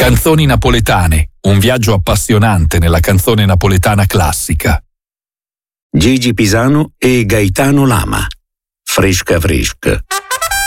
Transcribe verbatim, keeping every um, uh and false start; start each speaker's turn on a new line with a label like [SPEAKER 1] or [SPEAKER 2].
[SPEAKER 1] Canzoni napoletane, un viaggio appassionante nella canzone napoletana classica.
[SPEAKER 2] Gigi Pisano e Gaetano Lama. Fresca Fresca.